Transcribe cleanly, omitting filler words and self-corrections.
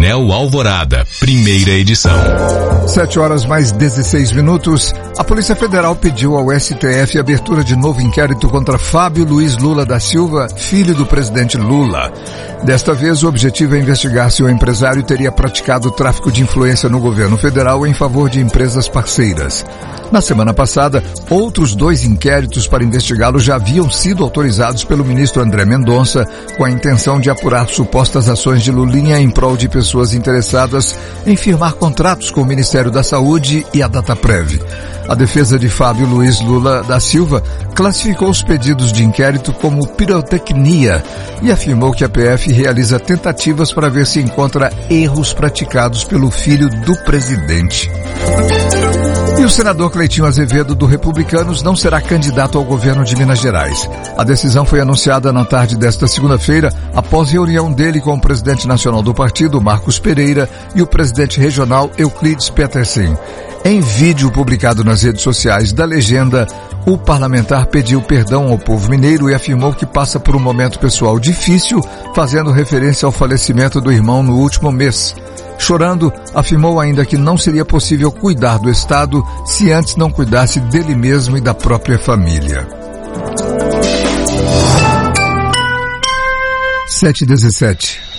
Jornal Alvorada, primeira edição. 7h mais 16. A Polícia Federal pediu ao STF a abertura de novo inquérito contra Fábio Luiz Lula da Silva, filho do presidente Lula. Desta vez, o objetivo é investigar se o empresário teria praticado tráfico de influência no governo federal em favor de empresas parceiras. Na semana passada, outros 2 inquéritos para investigá-lo já haviam sido autorizados pelo ministro André Mendonça, com a intenção de apurar supostas ações de Lulinha em prol de pessoas interessadas em firmar contratos com o Ministério da Saúde e a Dataprev. A defesa de Fábio Luiz Lula da Silva classificou os pedidos de inquérito como pirotecnia e afirmou que a PF realiza tentativas para ver se encontra erros praticados pelo filho do presidente. E o senador Cleitinho Azevedo, do Republicanos, não será candidato ao governo de Minas Gerais. A decisão foi anunciada na tarde desta segunda-feira, após reunião dele com o presidente nacional do partido, Marcos Pereira, e o presidente regional, Euclides Petersen. Em vídeo publicado nas redes sociais da legenda, o parlamentar pediu perdão ao povo mineiro e afirmou que passa por um momento pessoal difícil, fazendo referência ao falecimento do irmão no último mês. Chorando, afirmou ainda que não seria possível cuidar do Estado se antes não cuidasse dele mesmo e da própria família. 7h17.